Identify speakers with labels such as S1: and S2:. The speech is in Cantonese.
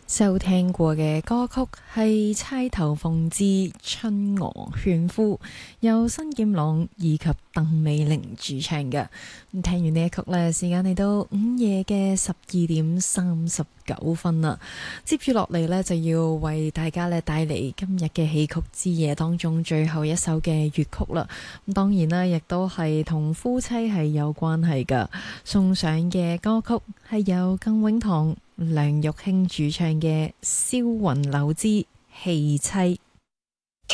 S1: 收聽過嘅歌曲係釵頭鳳之《春娥勸夫》，由新劍朗以及鄧美玲主唱嘅。咁聽完呢一曲呢，時間嚟到午夜嘅12:39啦。接住落嚟呢，就要為大家呢帶嚟今日嘅戲曲之夜當中最後一首嘅粵曲啦。咁當然啦，亦都係同夫妻係有關係噶。送上嘅歌曲係由更永堂梁玉卿主唱嘅《燒雲柳之棄妻》。